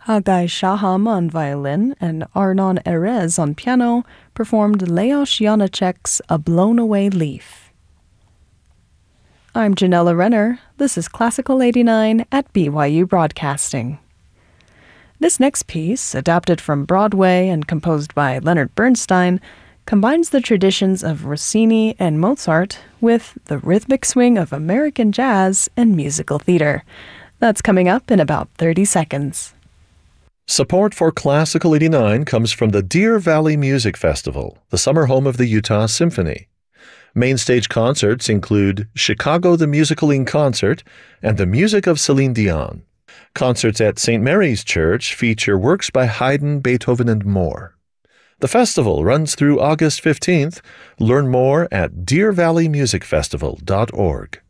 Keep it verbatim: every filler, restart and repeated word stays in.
Haggai Shaham on violin and Arnon Erez on piano performed Leos Janacek's A Blown Away Leaf. I'm Janella Renner. This is Classical eighty-nine at B Y U Broadcasting. This next piece, adapted from Broadway and composed by Leonard Bernstein, combines the traditions of Rossini and Mozart with the rhythmic swing of American jazz and musical theater. That's coming up in about thirty seconds. Support for Classical eighty-nine comes from the Deer Valley Music Festival, the summer home of the Utah Symphony. Main stage concerts include Chicago the Musical in Concert and the music of Celine Dion. Concerts at Saint Mary's Church feature works by Haydn, Beethoven, and more. The festival runs through August fifteenth. Learn more at deer valley music festival dot org.